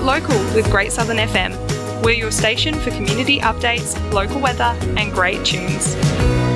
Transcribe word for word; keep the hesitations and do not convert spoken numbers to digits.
Get local with Great Southern F M. We're your station for community updates, local weather and great tunes.